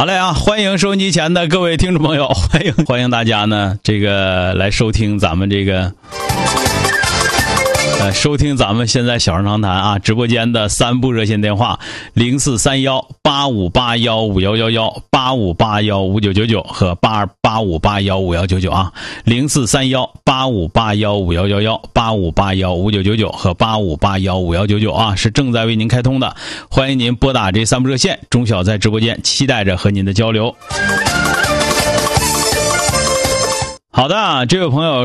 好嘞啊，欢迎收音机前的各位听众朋友，欢迎大家呢来收听咱们收听咱们现在小声长谈啊直播间的3部热线电话：043185815111、85815999和85815199啊，043185815111、85815999和85815199啊，是正在为您开通的，欢迎您拨打这3部热线，钟晓在直播间期待着和您的交流。好的，这位朋友